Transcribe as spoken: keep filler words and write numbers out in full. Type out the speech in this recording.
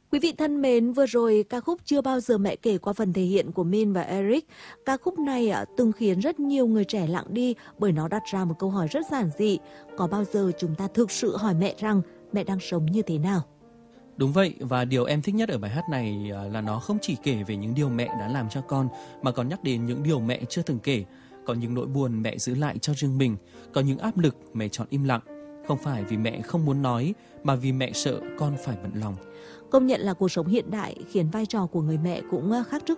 Quý vị thân mến, vừa rồi ca khúc Chưa bao giờ mẹ kể qua phần thể hiện của Min và Eric. Ca khúc này từng khiến rất nhiều người trẻ lặng đi bởi nó đặt ra một câu hỏi rất giản dị. Có bao giờ chúng ta thực sự hỏi mẹ rằng mẹ đang sống như thế nào? Đúng vậy, và điều em thích nhất ở bài hát này là nó không chỉ kể về những điều mẹ đã làm cho con, mà còn nhắc đến những điều mẹ chưa từng kể. Có những nỗi buồn mẹ giữ lại cho riêng mình, có những áp lực mẹ chọn im lặng. Không phải vì mẹ không muốn nói, mà vì mẹ sợ con phải bận lòng. Công nhận là cuộc sống hiện đại khiến vai trò của người mẹ cũng khác trước